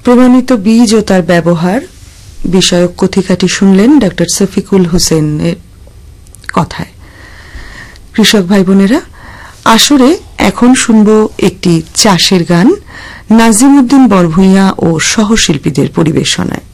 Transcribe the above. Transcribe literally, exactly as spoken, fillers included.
প্রমাণিত বীজ ও তার ব্যবহার বিষয়ক কথিকাটি শুনলেন ডক্টর শফিকুল হোসেনের কথায়। কৃষক ভাই বোনেরা, আসরে এখন শুনব একটি চাষের গান নাজিমউদ্দিন বরভূঁইয়া ও সহশিল্পীদের পরিবেশনায়।